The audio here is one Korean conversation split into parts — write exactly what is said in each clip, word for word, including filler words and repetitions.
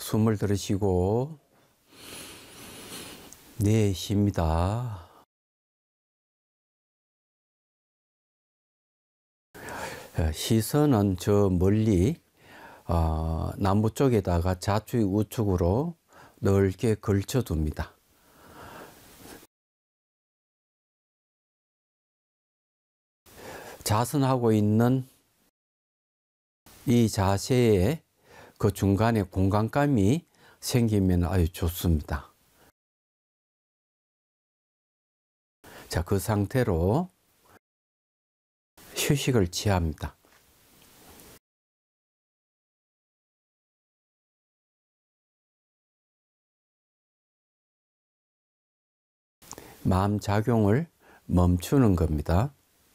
숨을 들이쉬고 내쉽니다. 시선은 저 멀리 어, 나무 쪽에다가 좌측 우측으로 넓게 걸쳐둡니다. 자선하고 있는 이 자세에 그 중간에 공간감이 생기면 아주 좋습니다. 자, 그 상태로 휴식을 취합니다. 마음 작용을 멈추는 겁니다.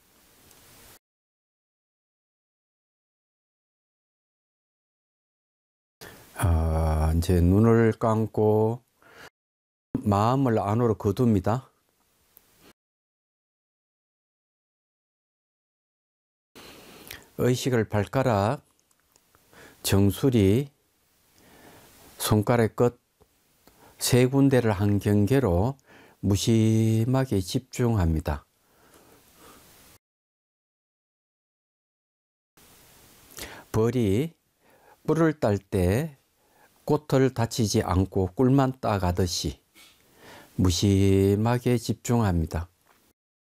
아, 이제 눈을 감고 마음을 안으로 거둡니다. 의식을 발가락, 정수리, 손가락 끝 세 군데를 한 경계로 무심하게 집중합니다. 벌이 뿔을 딸 때 꽃을 다치지 않고 꿀만 따가듯이 무심하게 집중합니다.